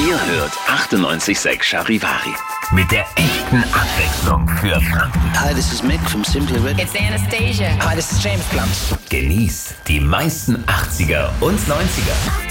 Ihr hört 98.6 Charivari. Mit der echten Abwechslung für Franken. Hi, this is Mick from Simply Red. It's Anastasia. Hi, this is James Blunt. Genießt die meisten 80er und 90er.